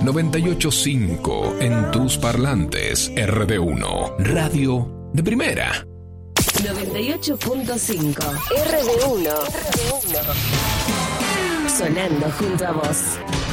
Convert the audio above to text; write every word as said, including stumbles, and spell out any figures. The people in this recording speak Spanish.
noventa y ocho punto cinco en tus parlantes. R D uno, radio de primera. noventa y ocho punto cinco R D uno. Sonando junto a vos.